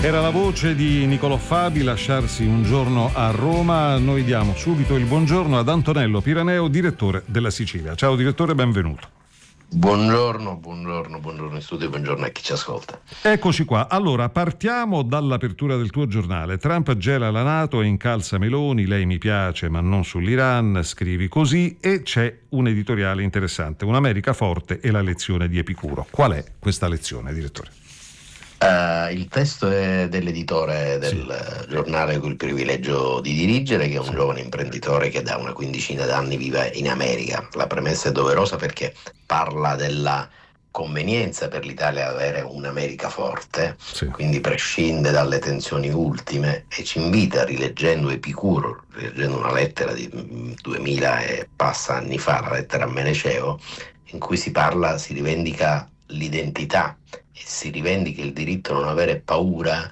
Era la voce di Nicolò Fabi, Lasciarsi un giorno a Roma. Noi diamo subito il buongiorno ad Antonello Piraneo, direttore della Sicilia. Ciao direttore, benvenuto. Buongiorno in studio, buongiorno a chi ci ascolta. Eccoci qua. Allora, partiamo dall'apertura del tuo giornale. Trump gela la NATO e incalza Meloni, lei mi piace ma non sull'Iran, scrivi così, e c'è un editoriale interessante, un'America forte e la lezione di Epicuro. Qual è questa lezione, direttore? Il testo è dell'editore del giornale che ho il privilegio di dirigere, che è un giovane imprenditore che da una quindicina d'anni vive in America. La premessa è doverosa perché parla della convenienza per l'Italia avere un'America forte, quindi prescinde dalle tensioni ultime e ci invita, rileggendo Epicuro, rileggendo una lettera di 2000 e passa anni fa, la lettera a Meneceo, in cui si rivendica l'identità e si rivendica il diritto a non avere paura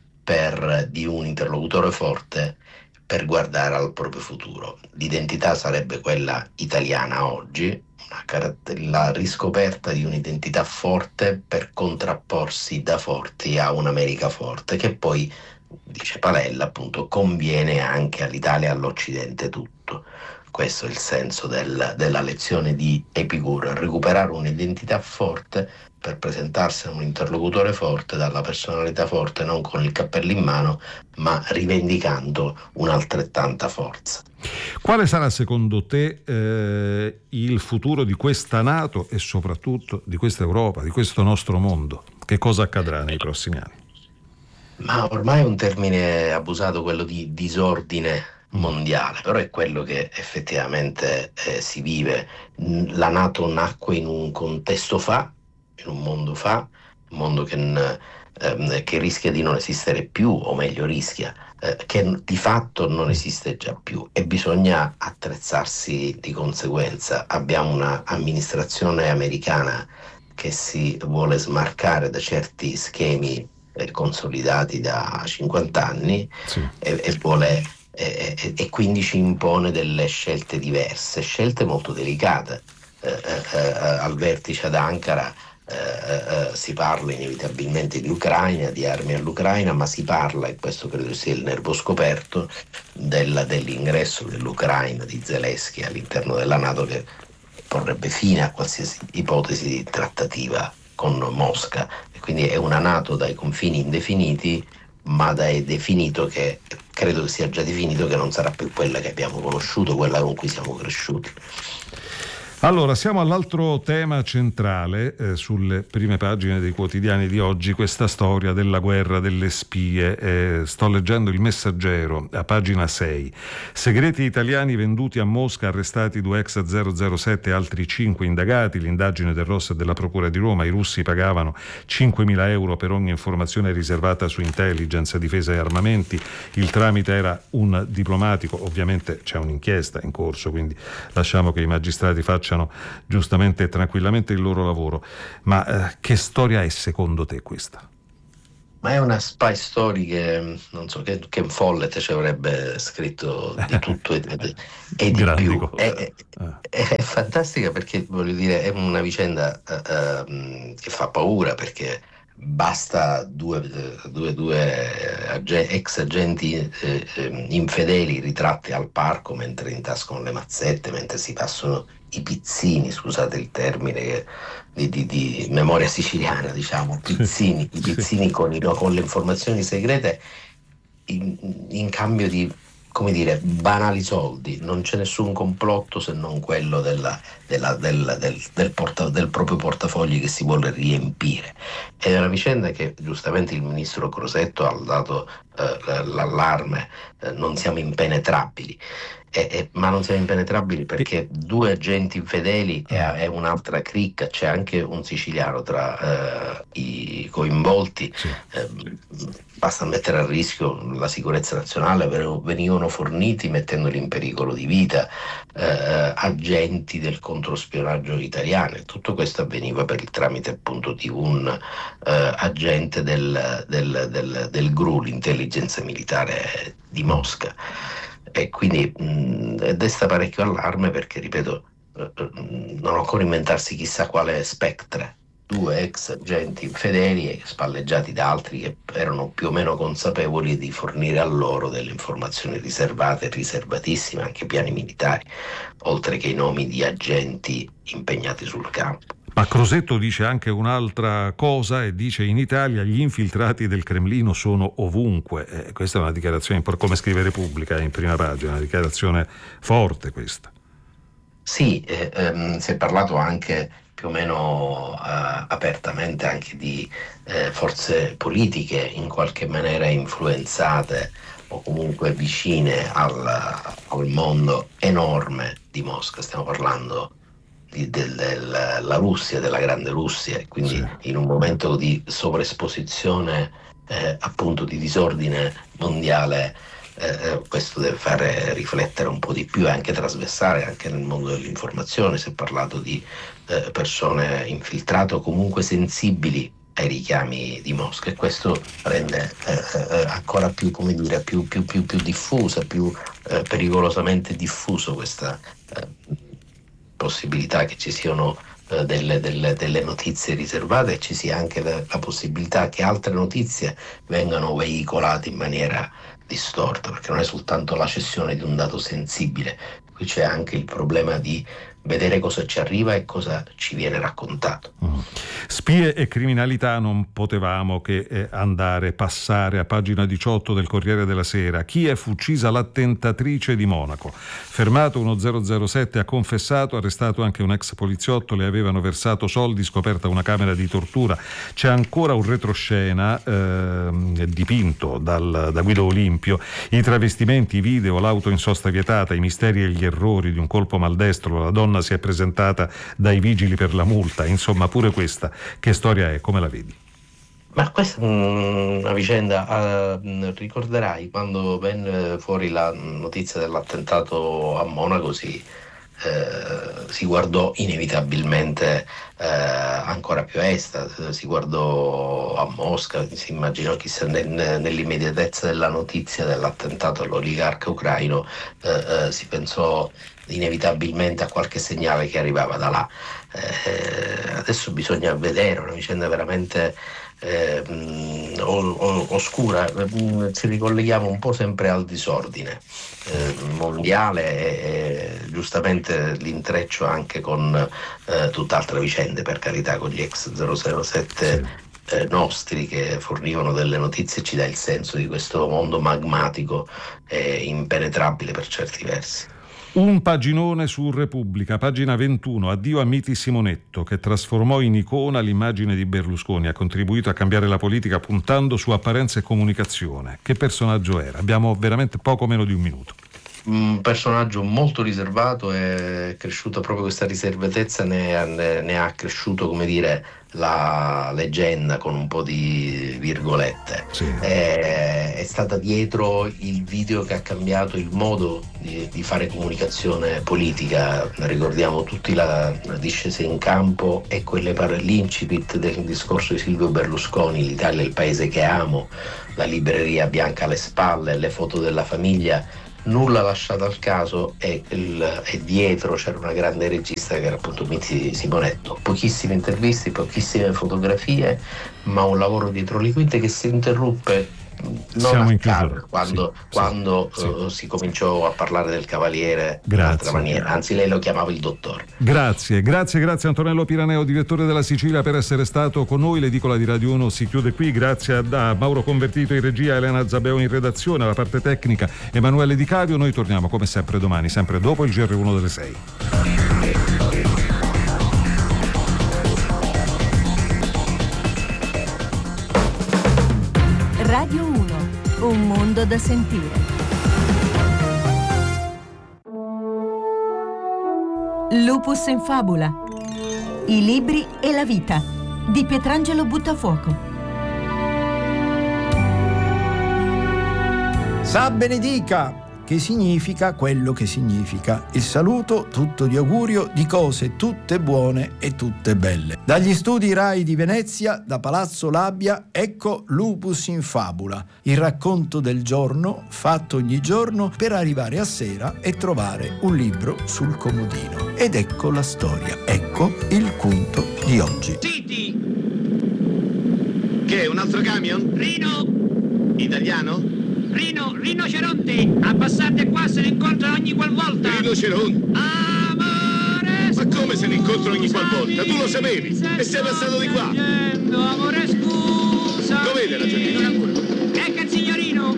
di un interlocutore forte per guardare al proprio futuro. L'identità sarebbe quella italiana oggi, la riscoperta di un'identità forte per contrapporsi da forti a un'America forte, che poi, dice Palella, appunto, conviene anche all'Italia e all'Occidente tutto. Questo è il senso della lezione di Epicuro, recuperare un'identità forte per presentarsi a un interlocutore forte, dalla personalità forte, non con il cappello in mano, ma rivendicando un'altrettanta forza. Quale sarà secondo te il futuro di questa NATO e soprattutto di questa Europa, di questo nostro mondo? Che cosa accadrà nei prossimi anni? Ma ormai è un termine abusato, quello di disordine mondiale, però è quello che effettivamente si vive. La NATO nacque in un contesto in un mondo che rischia di non esistere più, o meglio rischia, che di fatto non esiste già più, e bisogna attrezzarsi di conseguenza. Abbiamo una amministrazione americana che si vuole smarcare da certi schemi consolidati da 50 anni e quindi ci impone delle scelte diverse, scelte molto delicate. Al vertice ad Ankara si parla inevitabilmente di Ucraina, di armi all'Ucraina, ma si parla, e questo credo sia il nervo scoperto, dell'ingresso dell'Ucraina di Zelensky all'interno della NATO, che porrebbe fine a qualsiasi ipotesi di trattativa con Mosca. E quindi è una NATO dai confini indefiniti, ma è definito che credo che sia già definito che non sarà più quella che abbiamo conosciuto, quella con cui siamo cresciuti. Allora, siamo all'altro tema centrale sulle prime pagine dei quotidiani di oggi, questa storia della guerra delle spie. Sto leggendo Il Messaggero, a pagina 6. Segreti italiani venduti a Mosca, arrestati 2 ex 007 e altri 5 indagati. L'indagine del Ross e della Procura di Roma. I russi pagavano 5.000 euro per ogni informazione riservata su intelligence, difesa e armamenti. Il tramite era un diplomatico. Ovviamente c'è un'inchiesta in corso, quindi lasciamo che i magistrati facciano giustamente e tranquillamente il loro lavoro. Ma che storia è secondo te questa? Ma è una spy story che non so, che Follett ci avrebbe scritto di tutto e di più. È fantastica perché, voglio dire, è una vicenda che fa paura, perché basta due ex agenti infedeli ritratti al parco mentre intascano le mazzette, mentre si passano i pizzini, scusate il termine di memoria siciliana, diciamo, pizzini, i pizzini con le informazioni segrete in cambio di, come dire, banali soldi. Non c'è nessun complotto se non quello del proprio portafogli che si vuole riempire. È una vicenda che giustamente il ministro Crosetto ha dato l'allarme, non siamo impenetrabili. Ma non siamo impenetrabili perché 2 agenti infedeli e un'altra cricca, c'è anche un siciliano tra i coinvolti. Basta mettere a rischio la sicurezza nazionale. Venivano forniti, mettendoli in pericolo di vita, agenti del controspionaggio italiano, e tutto questo avveniva per il tramite appunto di un agente del GRU, l'intelligence militare di Mosca. E quindi desta parecchio allarme, perché, ripeto, non occorre inventarsi chissà quale spectre. due ex agenti infedeli e spalleggiati da altri che erano più o meno consapevoli di fornire a loro delle informazioni riservate, riservatissime, anche piani militari, oltre che i nomi di agenti impegnati sul campo. Ma Crosetto dice anche un'altra cosa e dice: in Italia gli infiltrati del Cremlino sono ovunque. Questa è una dichiarazione, come scrive Repubblica in prima pagina, una dichiarazione forte questa. Sì, si è parlato anche più o meno apertamente anche di forze politiche in qualche maniera influenzate o comunque vicine al mondo enorme di Mosca. Stiamo parlando della Russia, della grande Russia, e quindi in un momento di sovraesposizione appunto di disordine mondiale. Questo deve fare riflettere un po' di più e anche trasversare anche nel mondo dell'informazione. Si è parlato di persone infiltrate o comunque sensibili ai richiami di Mosca, e questo rende ancora più, come dire, più diffusa, più pericolosamente diffuso questa possibilità che ci siano delle notizie riservate, e ci sia anche la possibilità che altre notizie vengano veicolate in maniera distorta, perché non è soltanto la cessione di un dato sensibile, qui c'è anche il problema di vedere cosa ci arriva e cosa ci viene raccontato. Spie e criminalità, non potevamo che passare a pagina 18 del Corriere della Sera. Kiev uccisa l'attentatrice di Monaco. Fermato uno 007, ha confessato, arrestato anche un ex poliziotto, le avevano versato soldi, scoperta una camera di tortura. C'è ancora un retroscena dipinto da Guido Olimpio, i travestimenti, i video, l'auto in sosta vietata, i misteri e gli errori di un colpo maldestro, la donna si è presentata dai vigili per la multa, insomma pure questa che storia è, come la vedi? Ma questa è una vicenda, ricorderai quando venne fuori la notizia dell'attentato a Monaco, si guardò inevitabilmente ancora più a est, si guardò a Mosca, si immaginò chissà nell'immediatezza della notizia dell'attentato all'oligarca ucraino, si pensò inevitabilmente a qualche segnale che arrivava da là. Adesso bisogna vedere, una vicenda veramente oscura. Ci ricolleghiamo un po' sempre al disordine mondiale e giustamente l'intreccio anche con tutt'altre vicende, per carità, con gli ex 007 nostri che fornivano delle notizie. Ci dà il senso di questo mondo magmatico e impenetrabile per certi versi. Un paginone su Repubblica, pagina 21, addio a Miti Simonetto, che trasformò in icona l'immagine di Berlusconi, ha contribuito a cambiare la politica puntando su apparenza e comunicazione. Che personaggio era? Abbiamo veramente poco meno di un minuto. Un personaggio molto riservato, è cresciuta proprio questa riservatezza, ne ha cresciuto, come dire, la leggenda con un po' di virgolette. Sì. È stata dietro il video che ha cambiato il modo di fare comunicazione politica. Ricordiamo tutti la discesa in campo e l'incipit del discorso di Silvio Berlusconi: l'Italia è il paese che amo, la libreria bianca alle spalle, le foto della famiglia. Nulla lasciato al caso, e dietro c'era una grande regista che era appunto Miti Simonetto. Pochissime interviste, pochissime fotografie, ma un lavoro dietro le quinte che si interruppe non a caso quando si cominciò a parlare del Cavaliere in un'altra maniera, anzi lei lo chiamava il dottore. Grazie Antonello Piraneo, direttore della Sicilia, per essere stato con noi. L'edicola di Radio 1 si chiude qui, grazie a Mauro Convertito in regia, Elena Zabeo in redazione, alla parte tecnica Emanuele Di Cavio. Noi torniamo come sempre domani, sempre dopo il GR1 delle 6. Radio 1, un mondo da sentire. Lupus in fabula. I libri e la vita di Pietrangelo Buttafuoco. Sa benedica che significa quello che significa. Il saluto tutto di augurio di cose tutte buone e tutte belle. Dagli studi Rai di Venezia, da Palazzo Labbia, ecco Lupus in Fabula, il racconto del giorno fatto ogni giorno per arrivare a sera e trovare un libro sul comodino. Ed ecco la storia, ecco il punto di oggi. Zitti! Che è un altro camion? Rino! Italiano? Rinoceronte! Abbassate qua, se ne incontra ogni qualvolta! Rinoceronte? Amore, Ma come se ne incontra ogni qualvolta? Tu lo sapevi e sei passato di qua! Amore, scusa! Dov'è ragionare? Ecco il signorino!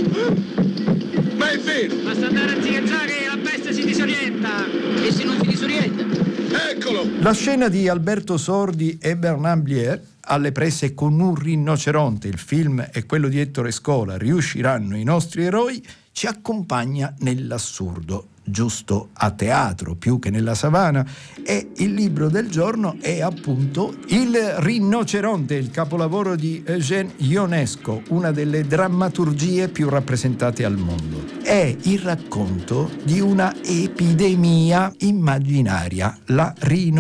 Ma è vero! Basta andare a zighezzare e la bestia si disorienta! E se non si disorienta? Eccolo! La scena di Alberto Sordi e Bernard Blier alle prese con un rinoceronte, il film è quello di Ettore Scola, riusciranno i nostri eroi, ci accompagna nell'assurdo, giusto a teatro più che nella savana, e il libro del giorno è appunto Il rinoceronte, il capolavoro di Eugène Ionesco, una delle drammaturgie più rappresentate al mondo. È il racconto di una epidemia immaginaria, la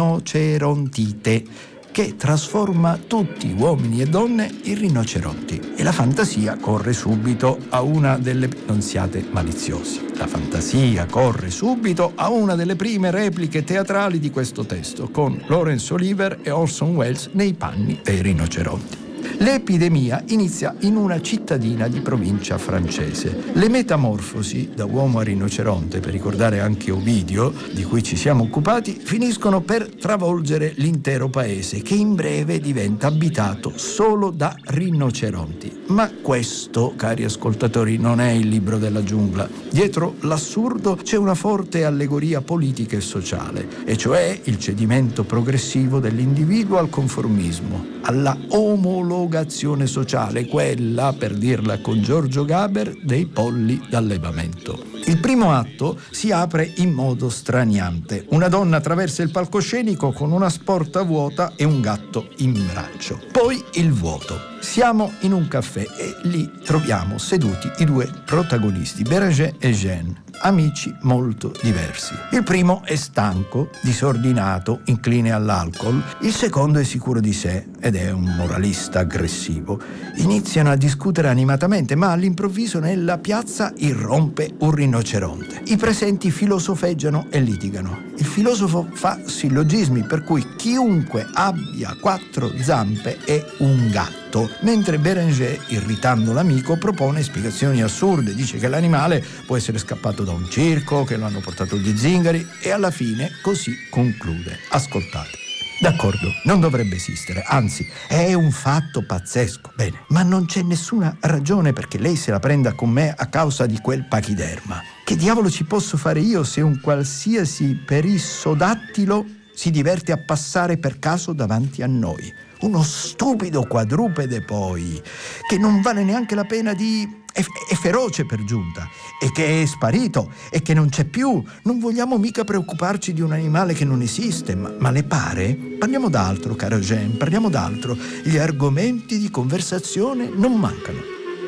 rinocerontite, che trasforma tutti, uomini e donne, in rinoceronti. E la fantasia corre subito a una delle... Non siate maliziosi. La fantasia corre subito a una delle prime repliche teatrali di questo testo, con Laurence Olivier e Orson Welles nei panni dei rinoceronti. L'epidemia inizia in una cittadina di provincia francese. Le metamorfosi da uomo a rinoceronte, per ricordare anche Ovidio, di cui ci siamo occupati, finiscono per travolgere l'intero paese, che in breve diventa abitato solo da rinoceronti. Ma questo, cari ascoltatori, non è il libro della giungla. Dietro l'assurdo c'è una forte allegoria politica e sociale, e cioè il cedimento progressivo dell'individuo al conformismo, alla omologazione sociale, quella, per dirla con Giorgio Gaber, dei polli d'allevamento. Il primo atto si apre in modo straniante. Una donna attraversa il palcoscenico con una sporta vuota e un gatto in braccio. Poi il vuoto. Siamo in un caffè e lì troviamo seduti i due protagonisti, Bérenger e Jeanne, amici molto diversi. Il primo è stanco, disordinato, incline all'alcol. Il secondo è sicuro di sé ed è un moralista aggressivo. Iniziano a discutere animatamente, ma all'improvviso nella piazza irrompe un rinoceronte. I presenti filosofeggiano e litigano. Il filosofo fa sillogismi per cui chiunque abbia 4 zampe è un gatto, mentre Bérenger, irritando l'amico, propone spiegazioni assurde. Dice che l'animale può essere scappato da un circo, che lo hanno portato gli zingari, e alla fine così conclude. Ascoltate. D'accordo, non dovrebbe esistere, anzi, è un fatto pazzesco. Bene, ma non c'è nessuna ragione perché lei se la prenda con me a causa di quel pachiderma. Che diavolo ci posso fare io se un qualsiasi perissodattilo si diverte a passare per caso davanti a noi? Uno stupido quadrupede, poi, che non vale neanche la pena di... È feroce per giunta, e che è sparito, e che non c'è più. Non vogliamo mica preoccuparci di un animale che non esiste, ma le pare? Parliamo d'altro, caro Jean, parliamo d'altro. Gli argomenti di conversazione non mancano.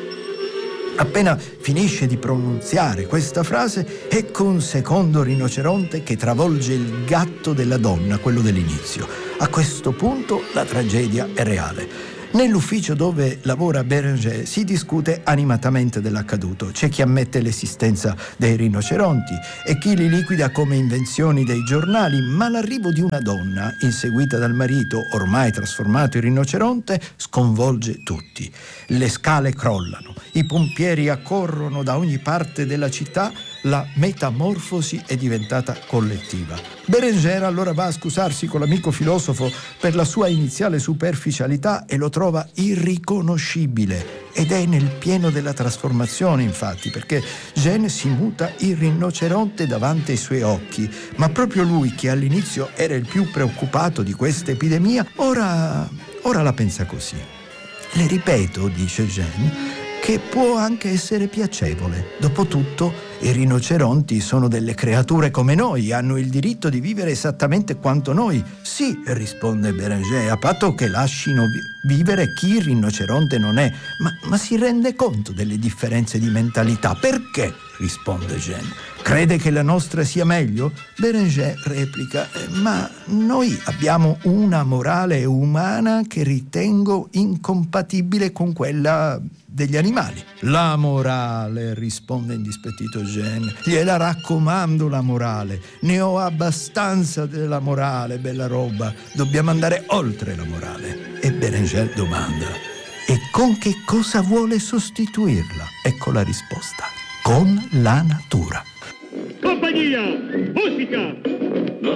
Appena finisce di pronunziare questa frase, ecco un secondo rinoceronte che travolge il gatto della donna, quello dell'inizio. A questo punto la tragedia è reale. Nell'ufficio dove lavora Bérenger si discute animatamente dell'accaduto. C'è chi ammette l'esistenza dei rinoceronti e chi li liquida come invenzioni dei giornali, ma l'arrivo di una donna, inseguita dal marito, ormai trasformato in rinoceronte, sconvolge tutti. Le scale crollano, i pompieri accorrono da ogni parte della città, la metamorfosi è diventata collettiva. Bérenger allora va a scusarsi con l'amico filosofo per la sua iniziale superficialità e lo trova irriconoscibile. Ed è nel pieno della trasformazione, infatti, perché Jeanne si muta in rinoceronte davanti ai suoi occhi. Ma proprio lui, che all'inizio era il più preoccupato di questa epidemia, ora la pensa così. Le ripeto, dice Jeanne, che può anche essere piacevole. Dopotutto, I rinoceronti sono delle creature come noi, hanno il diritto di vivere esattamente quanto noi. Sì, risponde Béranger, a patto che lasciino vivere chi il rinoceronte non è. Ma si rende conto delle differenze di mentalità? Perché? Risponde Jean. Crede che la nostra sia meglio? Béranger replica, ma noi abbiamo una morale umana che ritengo incompatibile con quella degli animali. La morale, risponde indispettito Jean, gliela raccomando la morale, ne ho abbastanza della morale, bella roba, dobbiamo andare oltre la morale. E Béranger domanda, e con che cosa vuole sostituirla? Ecco la risposta, con la natura. Compagnia, musica!